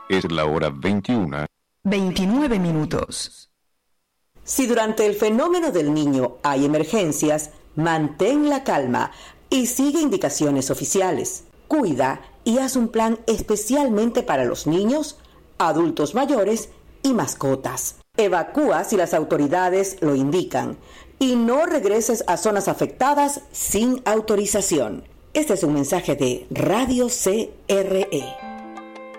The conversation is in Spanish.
Es la hora 21:29 minutos. Si durante el fenómeno del niño hay emergencias, mantén la calma y sigue indicaciones oficiales. Cuida y haz un plan especialmente para los niños, adultos mayores y mascotas. Evacúa si las autoridades lo indican y no regreses a zonas afectadas sin autorización. Este es un mensaje de Radio CRE.